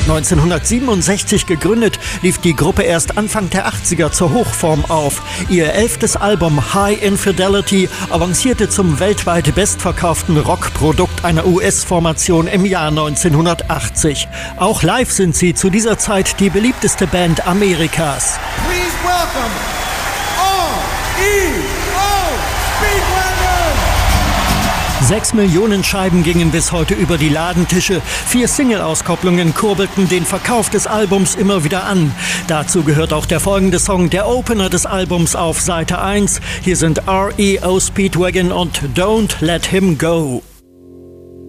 1967 gegründet, lief die Gruppe erst Anfang der 80er zur Hochform auf. Ihr 11. Album High Infidelity avancierte zum weltweit bestverkauften Rockprodukt einer US-Formation im Jahr 1980. Auch live sind sie zu dieser Zeit die beliebteste Band Amerikas. Please welcome REO Speedwagon! 6 Millionen Scheiben gingen bis heute über die Ladentische. 4 Single-Auskopplungen kurbelten den Verkauf des Albums immer wieder an. Dazu gehört auch der folgende Song, der Opener des Albums auf Seite 1. Hier sind REO Speedwagon und Don't Let Him Go.